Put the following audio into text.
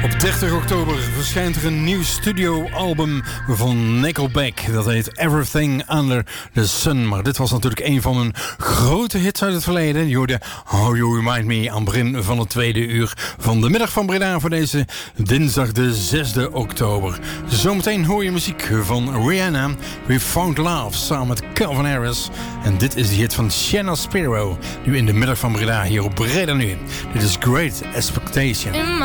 Op 30 oktober verschijnt er een nieuw studioalbum van Nickelback. Dat heet Everything Under the Sun. Maar dit was natuurlijk een van hun grote hits uit het verleden. Je hoorde How You Remind Me aan het begin van het tweede uur van de middag van Breda voor deze dinsdag de 6e oktober. Zometeen hoor je muziek van Rihanna. We Found Love samen met Calvin Harris. En dit is de hit van Shanna Spiro. Nu in de middag van Breda hier op Breda Nu. Dit is Great Expectation.